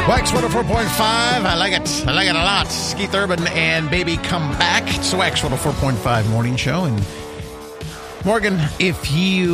Wax 104.5. I like it. I like it a lot. Keith Urban and Baby Come Back. It's the Wax 104.5 morning show. And Morgan, if you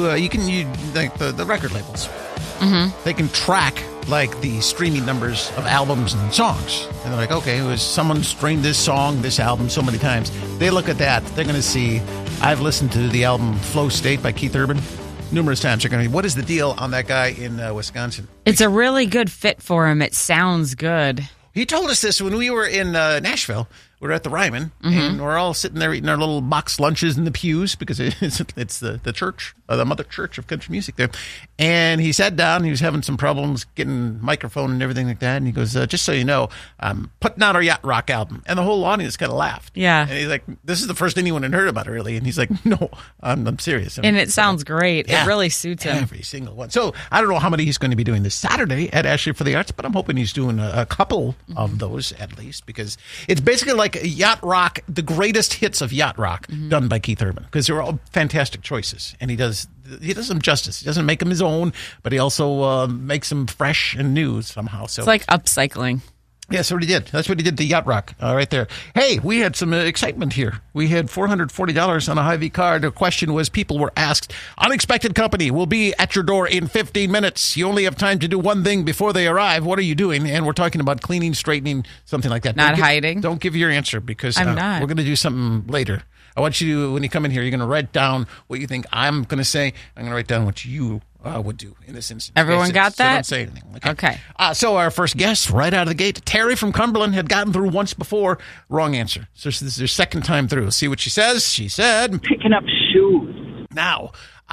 like the record labels, they can track like the streaming numbers of albums and songs. And they're like, okay, it was someone streamed this song, this album so many times. They look at that. They're going to see, I've listened to the album Flow State by Keith Urban numerous times. They're going to be, what is the deal on that guy in Wisconsin? It's a really good fit for him. It sounds good. He told us this when we were in Nashville. We were at the Ryman, and we're all sitting there eating our little box lunches in the pews because it's the church, the mother church of country music there. And he sat down. He was having some problems getting microphone and everything like that. And he goes, just so you know, I'm putting out our Yacht Rock album. And the whole audience kind of laughed. Yeah. And he's like, this is the first anyone had heard about it, really. And he's like, no, I'm serious. And it sounds great. Yeah, it really suits him. Every single one. So I don't know how many he's going to be doing this Saturday at Ashley for the Arts, but I'm hoping he's doing a couple of those at least, because it's basically like Yacht Rock, the greatest hits of Yacht Rock done by Keith Urban, because they're all fantastic choices. And he does them justice. He doesn't make them his own, but he also makes them fresh and new somehow. So it's like upcycling. Yeah, that's what he did. That's what he did to Yacht Rock right there. Hey, we had some excitement here. We had $440 on a Hy-Vee card. The question was, people were asked, unexpected company will be at your door in 15 minutes. You only have time to do one thing before they arrive. What are you doing? And we're talking about cleaning, straightening, something like that. Not hiding. Don't give your answer, because I'm not. We're going to do something later. I want you to, when you come in here, you're going to write down what you think I'm going to say. I'm going to write down what you would do in this instance. Everyone got that? So don't say anything. Okay. So our first guest, right out of the gate, Terry from Cumberland, had gotten through once before. Wrong answer. So this is her second time through. See what she says. She said, picking up shoes. Now,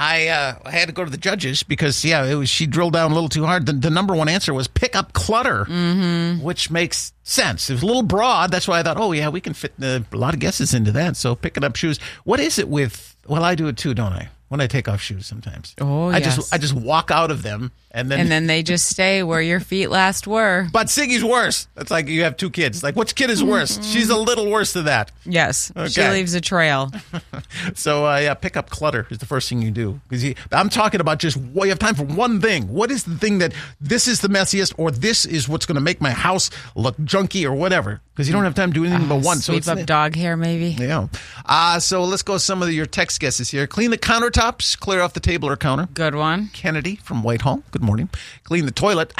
I had to go to the judges because, she drilled down a little too hard. The number one answer was pick up clutter, which makes sense. It was a little broad. That's why I thought, we can fit a lot of guesses into that. So picking up shoes. What is it with, I do it too, don't I? When I take off shoes sometimes. Oh, yes. I just walk out of them and then they just stay where your feet last were. But Siggy's worse. It's like you have two kids. Like, which kid is worse? She's a little worse than that. Yes. Okay. She leaves a trail. So, pick up clutter is the first thing you do. Because I'm talking about just, you have time for one thing. What is the thing that this is the messiest, or this is what's going to make my house look junky or whatever? Because you don't have time to do anything but one. Sweep up dog hair, maybe. Yeah. So let's go some of your text guesses here. Clean the countertops, clear off the table or counter. Good one. Kennedy from Whitehall. Good morning. Clean the toilet.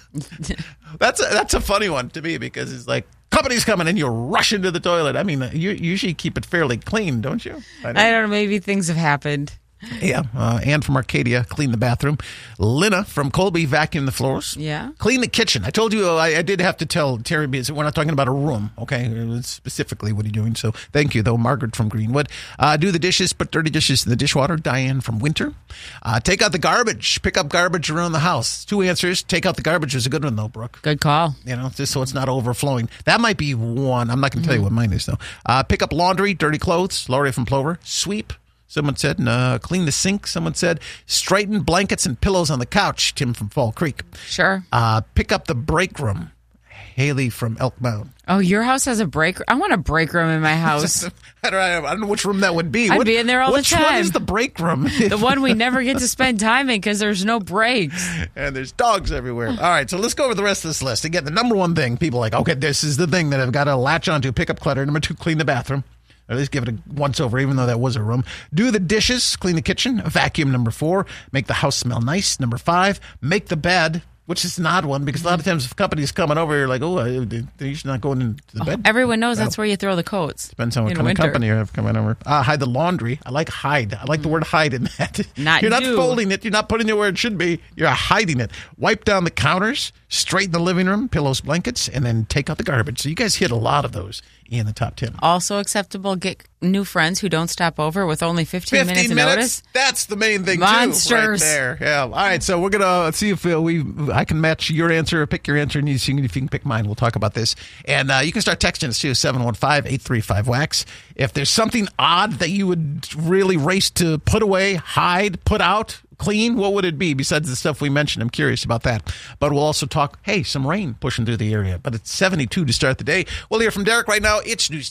That's a funny one to me, because it's like, company's coming and you rush into the toilet. I mean, you usually keep it fairly clean, don't you? I don't know. Maybe things have happened. Yeah. Ann from Arcadia, clean the bathroom. Lena from Colby, vacuum the floors. Yeah. Clean the kitchen. I told you I did have to tell Terry, because we're not talking about a room, okay? Specifically what are you doing? So thank you, though. Margaret from Greenwood. Do the dishes, put dirty dishes in the dishwater. Diane from Winter. Take out the garbage. Pick up garbage around the house. Two answers. Take out the garbage is a good one, though, Brooke. Good call. Just so it's not overflowing. That might be one. I'm not going to tell you what mine is, though. Pick up laundry, dirty clothes. Laurie from Plover. Sweep. Someone said, clean the sink. Someone said, straighten blankets and pillows on the couch. Tim from Fall Creek. Sure. Pick up the break room. Haley from Elk Mound. Oh, your house has a break room? I want a break room in my house. I don't know which room that would be. I'd be in there all the time. Which one is the break room? The one we never get to spend time in because there's no breaks. And there's dogs everywhere. All right, so let's go over the rest of this list. Again, the number one thing, people are like, okay, this is the thing that I've got to latch onto. Pick up clutter. Number two, clean the bathroom. Or at least give it a once over, even though that was a room. Do the dishes, clean the kitchen. Vacuum, number 4. Make the house smell nice. Number 5, make the bed, which is an odd one, because a lot of times if companies coming over, you're like, they're usually not going into the bed. Everyone knows that's where you throw the coats. Depends on what kind of company you have coming over. Hide the laundry. I like hide. I like the word hide in that. You're not folding it. You're not putting it where it should be. You're hiding it. Wipe down the counters. Straighten the living room. Pillows, blankets. And then take out the garbage. So you guys hit a lot of those in the top 10. Also acceptable, get new friends who don't stop over with only 15 minutes of notice. That's the main thing, Monsters. Too, right there. Yeah. All right, so we're going to see if I can match your answer or pick your answer, and if you can pick mine, we'll talk about this. And you can start texting us, too, 715-835-WAX. If there's something odd that you would really race to put away, hide, put out, clean, what would it be besides the stuff we mentioned? I'm curious about that. But we'll also talk, some rain pushing through the area. But it's 72 to start the day. We'll hear from Derek right now. It's News